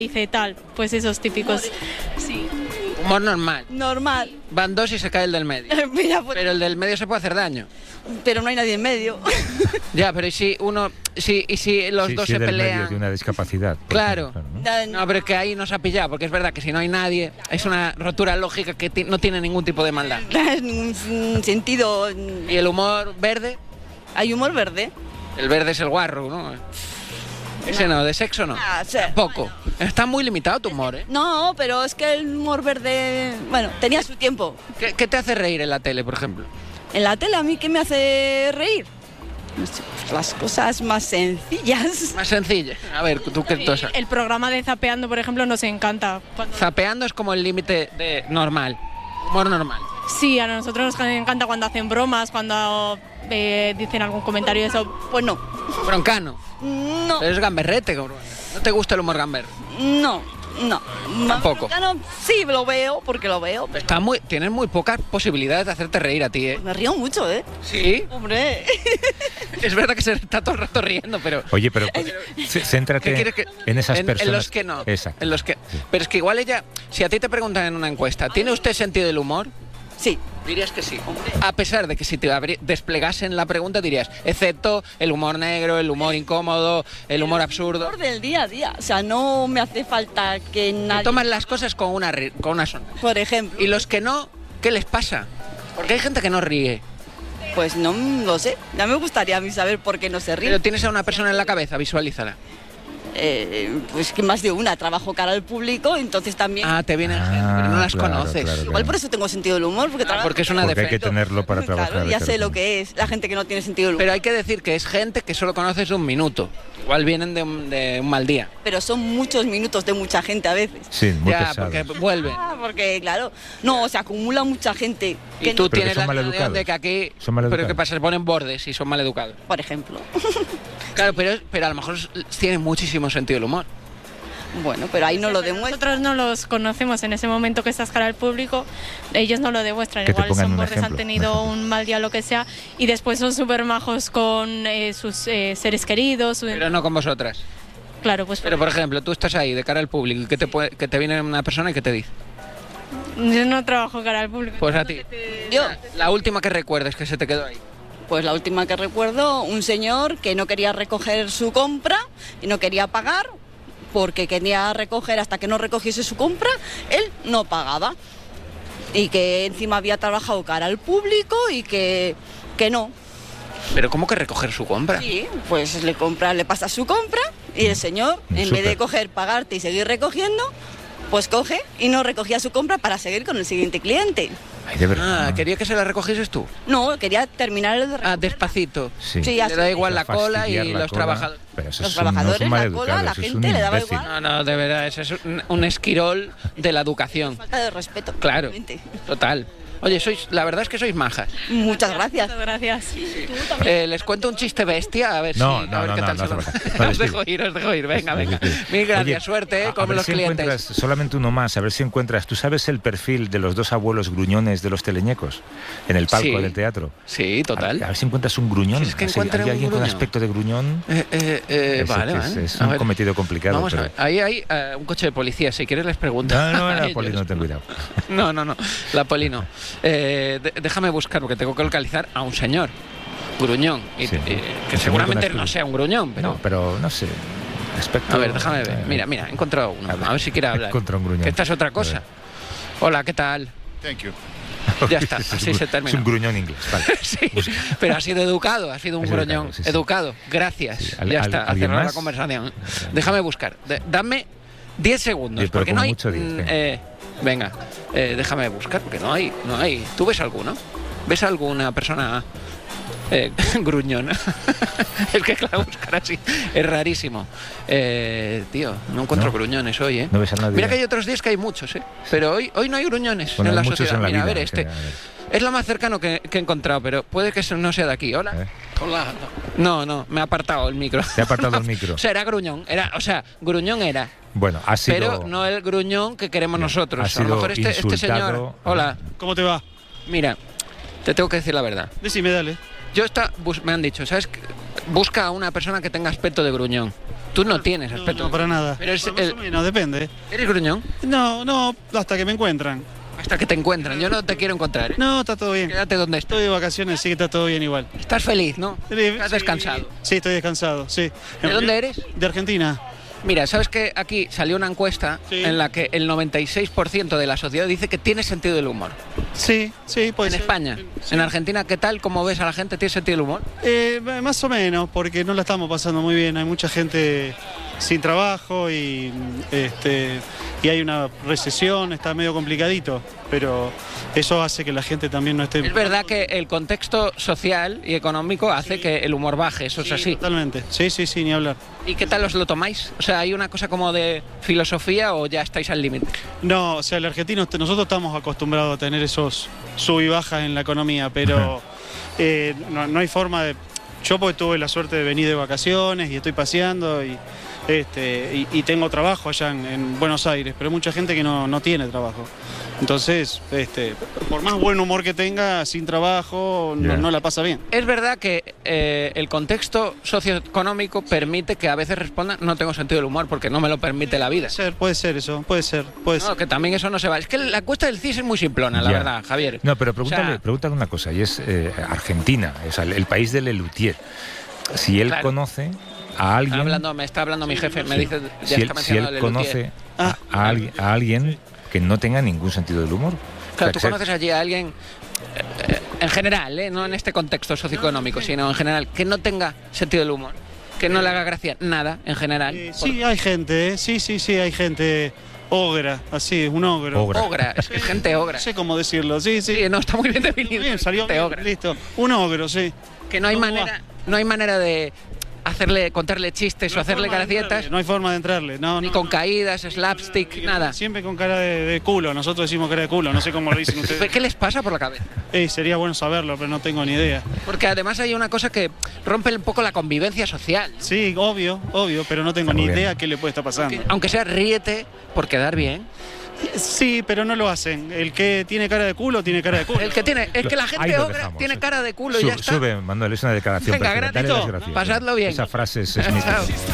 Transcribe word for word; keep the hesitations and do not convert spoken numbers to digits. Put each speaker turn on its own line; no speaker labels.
dice tal, pues esos típicos, sí.
Humor normal.
Normal.
Van dos y se cae el del medio.
Mira, pues,
Pero el del medio se puede hacer daño.
pero no hay nadie en medio.
Ya, pero ¿y si uno, si, y si los
Sí,
dos
sí,
se
del medio
pelean?
de una discapacidad. por
Claro.
ejemplo, claro, ¿no?
No, pero es que ahí nos ha pillado, porque es verdad que si no hay nadie, es una rotura lógica que ti- no tiene ningún tipo de maldad.
No hay ningún sentido.
Y el humor verde,
Hay humor verde.
el verde es el guarro, ¿no? Ese no, de sexo no.
Ah, sí.
Tampoco. Está muy limitado tu humor, ¿eh?
No, pero es que el humor verde, bueno, tenía su tiempo.
¿Qué, qué te hace reír en la tele, por ejemplo?
En la tele, ¿a mí qué me hace reír? No sé, pues las cosas más sencillas.
Más sencilla. A ver, tú qué tú sabes.
El programa de Zapeando, por ejemplo, nos encanta. Cuando-
Zapeando es como el límite de normal. Humor normal.
Sí, a nosotros nos encanta cuando hacen bromas, cuando eh, dicen algún comentario y eso.
Pues no.
Broncano.
No,
Pero es gamberrete, cabrón. ¿No te gusta el humor gamber?
no, no.
Tampoco.
Americano, sí, lo veo, porque lo veo. pero
Está muy, tienes muy pocas posibilidades de hacerte reír a ti, ¿eh?
Me río mucho, ¿eh?
Sí.
Hombre.
Es verdad que se está todo el rato riendo, pero...
Oye, pero c- céntrate
¿Qué quieres que-
en esas
en,
personas.
En los que no.
Exacto.
En los que... Pero es que igual ella... Si a ti te preguntan en una encuesta, ¿tiene usted sentido del humor?
Sí.
Dirías que sí. A pesar de que si te abri- desplegasen la pregunta dirías, excepto el humor negro, el humor incómodo, el humor absurdo.
Humor del día a día. O sea, no me hace falta que
Te
nadie...
toman las cosas con una, ri- con una sonrisa.
Por ejemplo.
Y los que no, ¿qué les pasa? Porque hay gente que no ríe.
Pues no lo sé. Ya me gustaría a mí saber por qué no se ríe.
Pero tienes a una persona en la cabeza, visualízala.
Eh, pues que más de una. Trabajo cara al público, entonces también...
Ah, te vienen
Ah,
gente, pero no las
claro,
conoces.
claro,
Igual por eso tengo sentido del humor, porque
Ah,
trabajo...
porque es una
Porque hay que
defensa.
tenerlo para trabajar.
Claro, ya sé
etcétera.
lo que es la gente que no tiene sentido del humor.
Pero hay que decir que es gente que solo conoces un minuto. Igual vienen de un, de un mal día.
Pero son muchos minutos de mucha gente a veces.
Sí, muy
Ya,
pesado.
porque vuelven.
Ah, porque claro, no, se acumula mucha gente.
Y
que
tú
no-
Pero que
tienes
son
la sensación
maleducados.
de que aquí...
Son
pero
maleducados.
¿qué pasa? Se ponen bordes y son maleducados.
Por ejemplo.
Claro, pero, pero a lo mejor tienen muchísimo sentido el humor.
Bueno, pero ahí no lo demuestra.
Nosotros no los conocemos en ese momento que estás cara al público, ellos no lo demuestran.
Que te
Igual
pongan
son
un
bordes, han
ejemplo, un
tenido
ejemplo.
un mal día, lo que sea, y después son súper majos con eh, sus eh, seres queridos. su-
Pero no con vosotras.
Claro, pues
Pero por ejemplo, tú estás ahí de cara al público y que te, puede- que te viene una persona y que te dice.
yo no trabajo cara al público.
Pues a ti.
Yo,
La última que recuerdes que se te quedó ahí.
pues la última que recuerdo, un señor que no quería recoger su compra y no quería pagar porque quería recoger hasta que no recogiese su compra, él no pagaba. Y que encima había trabajado cara al público y que, que no.
Pero ¿cómo que recoger su compra?
Sí, pues le compra, le pasa su compra y el señor, en
Súper.
vez de coger, pagarte y seguir recogiendo, pues coge y no recogía su compra para seguir con el siguiente cliente.
Ay, de verdad.
Ah,
no.
quería que se la recogieses tú.
No, quería terminar el de
Ah,
recoger.
despacito.
Sí.
Sí,
Le
así.
da igual
O sea,
la cola y
fastidiar la
los
cola,
trabajadores.
Pero eso
Los
es un- no son
trabajadores, la
maleducados,
cola, la
eso es
gente
un
le daba
imbécil.
igual.
No, no, de verdad, eso es un, un esquirol de la educación.
Falta de respeto.
Claro,
realmente.
total. Oye, sois, la verdad es que sois majas.
Muchas gracias.
Muchas gracias.
Eh, les cuento un chiste bestia, a ver
No,
si...
no,
a ver
no,
qué
no,
tal
no
se
hace
va.
falta. No,
Os dejo ir, os dejo ir, venga, venga. Mil gracias,
Oye,
suerte eh,
a- a
con
ver
los
si
clientes.
encuentras solamente uno más, a ver si encuentras. ¿Tú sabes el perfil de los dos abuelos gruñones de los teleñecos en el palco
Sí.
del teatro?
Sí,
A,
total.
a ver si encuentras un gruñón.
Si es que
Así,
encuentren
¿hay
un
alguien con
gruñón.
aspecto de gruñón?
Eh, eh, eh,
Ese
vale,
que es-
vale.
es
A
un
ver.
cometido complicado.
Vamos a
pero-
ver. Ahí hay eh, un coche de policía, si quieres les pregunto.
No, no,
a
la
ellos.
poli, no ten cuidado.
No, no, no, la poli no. Eh, de- déjame buscar porque tengo que localizar a un señor gruñón. Y,
Sí.
y-
Un
que
señor
seguramente
con
no
aspecto-
sea un gruñón, pero...
No, pero no sé. Aspecto,
A ver, déjame ver.
eh,
Mira, mira, he encontrado uno. A ver si quiere hablar.
Encontré un gruñón.
Que esta es otra
A
cosa.
ver.
Hola, ¿qué tal?
Thank you.
Ya está,
Es
así
un-
se termina.
Es un gruñón inglés. Vale.
Sí, pero ha sido educado, ha sido un
Es educado,
gruñón.
sí, sí.
Educado, gracias.
Sí, al-
Ya
al-
está, a
¿alguien
cerrar la
más?
conversación. Déjame buscar. De- dame diez segundos,
Diez, pero
porque
como
no hay...
mucho diez,
mm,
venga.
eh, venga, eh, déjame buscar, porque no hay, no hay. ¿Tú ves alguno? ¿Ves alguna persona eh, gruñona? Es que claro, buscar así es rarísimo. Eh, tío, no encuentro
¿No?
gruñones hoy, ¿eh?
No ves a nadie.
Mira que hay otros días que hay muchos, ¿eh? Pero hoy, hoy no hay gruñones
Bueno,
en la
hay muchos
sociedad.
en la
Mira,
vida,
a ver, este...
que- a ver.
Es lo más cercano que, que he encontrado, pero puede que eso no sea de aquí. Hola.
¿Eh?
Hola. No, no, me ha apartado el micro.
Te ha apartado el micro.
O sea, era gruñón. Era, o sea, gruñón era.
Bueno, ha sido.
Pero no el gruñón que queremos
Bien,
nosotros.
ha
A
sido
lo mejor este, este
insultado.
señor. Hola.
¿Cómo te va?
Mira, te tengo que decir la verdad.
Decime, dale.
Yo está, bus- me han dicho, ¿sabes? qué? Busca a una persona que tenga aspecto de gruñón. Tú no tienes aspecto.
No, no, para nada.
Pero es
Más o
el-
menos, depende.
¿Eres gruñón?
No, no, hasta que me encuentran.
Hasta que te encuentran. Yo no te quiero encontrar, ¿eh?
No, está todo bien.
Quédate donde estás.
Estoy de vacaciones, sí que está todo bien igual.
Estás feliz, ¿no? Estás
Sí,
descansado.
Sí, estoy descansado, sí.
¿De dónde eres?
De Argentina.
Mira, ¿sabes que aquí salió una encuesta
Sí.
en la que el noventa y seis por ciento de la sociedad dice que tiene sentido del humor?
Sí, sí, puede
En
ser.
España.
Sí.
En Argentina, ¿qué tal? ¿Cómo ves a la gente? ¿Tiene sentido del humor?
Eh, más o menos, porque no la estamos pasando muy bien. Hay mucha gente sin trabajo y, este, y hay una recesión, está medio complicadito, pero eso hace que la gente también no esté...
Es verdad que el contexto social y económico hace que el humor baje, eso es
Sí,
así.
totalmente. Sí, sí, sí, ni hablar.
¿Y qué tal os lo tomáis? O sea, ¿hay una cosa como de filosofía o ya estáis al límite?
No, o sea, el argentino, nosotros estamos acostumbrados a tener esos sub y bajas en la economía, pero eh, no, no hay forma de... Yo porque tuve la suerte de venir de vacaciones y estoy paseando y, este, y, y tengo trabajo allá en, en Buenos Aires, pero hay mucha gente que no, no tiene trabajo. Entonces, este, por más buen humor que tenga, sin trabajo, no,
Ya.
no la pasa bien.
Es verdad que eh, el contexto socioeconómico permite que a veces respondan no tengo sentido del humor porque no me lo permite la vida.
Puede ser, puede ser eso, puede ser, puede
No,
ser.
que también eso no se va. Es que la encuesta del C I S es muy simplona, la
Ya.
verdad, Javier.
No, pero
O
pregúntale,
sea,
pregúntale una cosa, y es eh, Argentina, es el, el país del Lelutier. Si él
Claro.
conoce a alguien...
está hablando, me está hablando mi jefe, me dice, ya
si él,
está
si él
mencionado el Lelutier.
conoce
Ah.
a, a alguien, a alguien que no tenga ningún sentido del humor.
Claro,
O
tú
sea,
conoces allí a alguien, eh, eh, en general, ¿eh? No en este contexto socioeconómico, sino en general, que no tenga sentido del humor, que no le haga gracia nada, en general.
Eh,
Por-
sí, hay gente, ¿eh? sí, sí, sí, hay gente ogra, así, un ogro.
Ogra.
Ogra, es que es gente ogra.
No sé cómo decirlo, sí, sí.
Sí, no, está muy bien definido.
Bien, salió
gente
bien,
ogra.
listo. Un ogro, sí.
Que no hay
¿Cómo
manera, no hay manera de hacerle, contarle chistes o
hay
hacerle
forma de
gracietas,
entrarle, No hay forma de entrarle, no,
ni
no,
con
no.
caídas, slapstick, nada.
Siempre con cara de, de culo, nosotros decimos cara de culo, no sé cómo lo dicen ustedes.
¿Qué les pasa por la cabeza?
Eh, sería bueno saberlo, pero no tengo ni idea.
Porque además hay una cosa que rompe un poco la convivencia social.
Sí, obvio, obvio, pero no tengo
Está
ni
muy bien.
idea qué le puede estar pasando.
Aunque sea ríete por quedar bien.
Sí, pero no lo hacen. El que tiene cara de culo, tiene cara de culo.
El que tiene, es que la
Ahí
gente
lo
ogra
dejamos,
tiene
eh.
cara de culo y
Sube,
ya está.
sube, Manuel, es una declaración.
Venga,
perfecta. Dale
gratis,
las gracias.
pasadlo bien.
Esa frase es, es
Chao.
mítica.